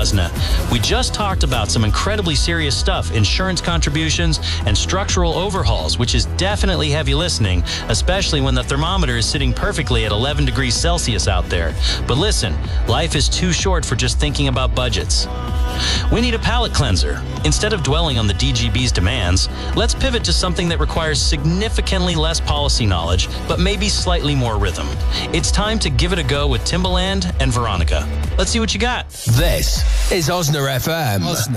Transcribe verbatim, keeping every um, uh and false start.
Osna. We just talked about some incredibly serious stuff, insurance contributions and structural overhauls, which is definitely heavy listening, especially when the thermometer is sitting perfectly at eleven degrees Celsius out there. But listen, life is too short for just thinking about budgets. We need a palate cleanser. Instead of dwelling on the D G B's demands, let's pivot to something that requires significantly less policy knowledge, but maybe slightly more rhythm. It's time to give it a go with Timbaland and Veronica. Let's see what you got. This is Osna F M. Osna.